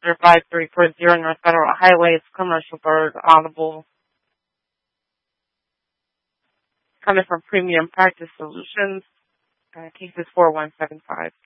Officer 5340 North Federal Highway. It's Commercial Bird Audible. Coming from Premium Practice Solutions. Case is 4175.